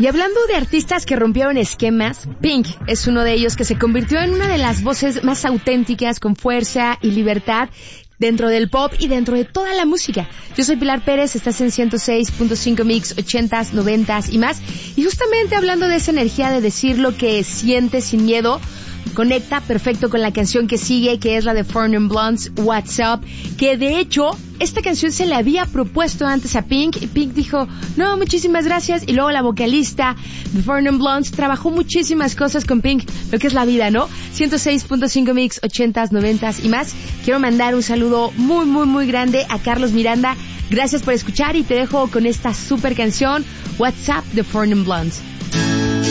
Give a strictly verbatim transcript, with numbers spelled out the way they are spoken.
Y hablando de artistas que rompieron esquemas, Pink es uno de ellos que se convirtió en una de las voces más auténticas, con fuerza y libertad dentro del pop y dentro de toda la música. Yo soy Pilar Pérez, estás en ciento seis punto cinco Mix, ochentas, noventas y más. Y justamente hablando de esa energía de decir lo que sientes sin miedo, conecta perfecto con la canción que sigue, que es la de Four Non Blondes, What's Up, que de hecho esta canción se le había propuesto antes a Pink y Pink dijo, no, muchísimas gracias, y luego la vocalista de Four Non Blondes trabajó muchísimas cosas con Pink, lo que es la vida, ¿no? ciento seis punto cinco Mix, ochentas, noventas y más. Quiero mandar un saludo muy, muy, muy grande a Carlos Miranda. Gracias por escuchar y te dejo con esta super canción, What's Up de Four Non Blondes.